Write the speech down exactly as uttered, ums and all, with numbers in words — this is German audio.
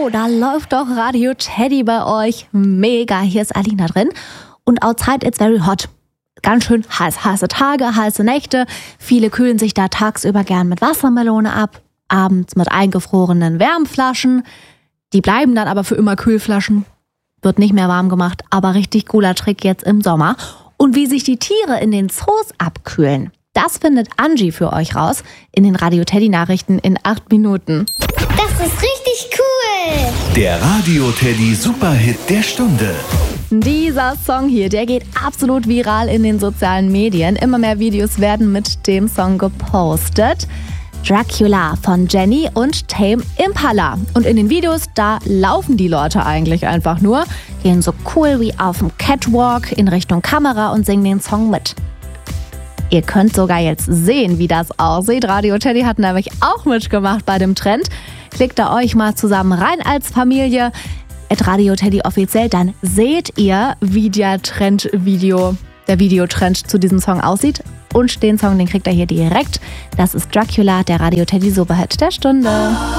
Oh, da läuft doch Radio Teddy bei euch. Mega, hier ist Alina drin. Und outside it's very hot. Ganz schön heiß, heiße Tage, heiße Nächte. Viele kühlen sich da tagsüber gern mit Wassermelone ab, abends mit eingefrorenen Wärmflaschen. Die bleiben dann aber für immer Kühlflaschen. Wird nicht mehr warm gemacht, aber richtig cooler Trick jetzt im Sommer. Und wie sich die Tiere in den Zoos abkühlen, das findet Angie für euch raus in den Radio Teddy Nachrichten in acht Minuten. Das ist richtig cool! Der Radio Teddy Superhit der Stunde. Dieser Song hier, der geht absolut viral in den sozialen Medien. Immer mehr Videos werden mit dem Song gepostet. Dracula von Jenny und Tame Impala. Und in den Videos, da laufen die Leute eigentlich einfach nur, gehen so cool wie auf dem Catwalk in Richtung Kamera und singen den Song mit. Ihr könnt sogar jetzt sehen, wie das aussieht. Radio Teddy hat nämlich auch mitgemacht bei dem Trend. Klickt da euch mal zusammen rein als Familie. At Radio Teddy offiziell, dann seht ihr, wie der Trendvideo, der Videotrend zu diesem Song aussieht. Und den Song, den kriegt ihr hier direkt. Das ist Dracula, der Radio Teddy Superhit der Stunde.